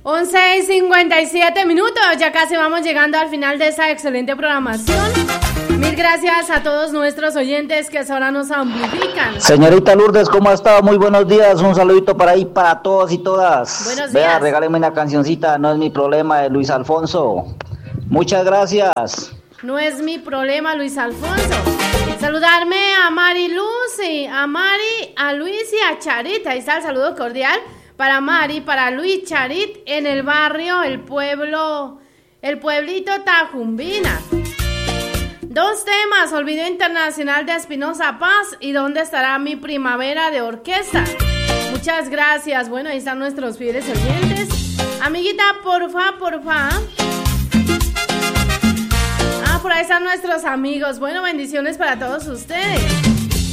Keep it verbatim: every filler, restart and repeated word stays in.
once y cincuenta y siete minutos, ya casi vamos llegando al final de esta excelente programación. Mil gracias a todos nuestros oyentes que ahora nos amplifican. Señorita Lourdes, ¿cómo ha estado? Muy buenos días, un saludito para ahí para todos y todas. Buenos días. Vea, regáleme una cancioncita, no es mi problema, de Luis Alfonso. Muchas gracias. No es mi problema, Luis Alfonso. Saludarme a Mari Luz, y a Mari, a Luis y a Charit. Ahí está el saludo cordial para Mari, para Luis, Charit, en el barrio, el pueblo, el pueblito Tajumbina. Dos temas, Olvido Internacional de Espinoza Paz y ¿Dónde estará mi primavera de orquesta? Muchas gracias. Bueno, ahí están nuestros fieles oyentes. Amiguita, porfa, porfa. Ah, por ahí están nuestros amigos. Bueno, bendiciones para todos ustedes.